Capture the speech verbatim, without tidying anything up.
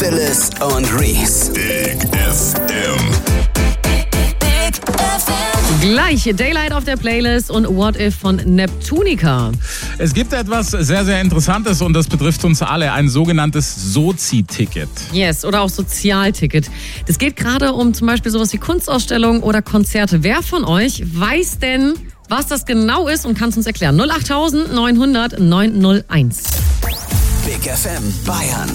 Billis und Reese. Big F M. Big F M. Gleich Daylight auf der Playlist und What If von Neptunica. Es gibt etwas sehr, sehr Interessantes und das betrifft uns alle, ein sogenanntes Sozi-Ticket. Yes, oder auch Sozialticket. Das geht gerade um zum Beispiel sowas wie Kunstausstellungen oder Konzerte. Wer von euch weiß denn, was das genau ist und kann es uns erklären? null acht neunhundert neunhundert neunhunderteins. Big F M Bayern.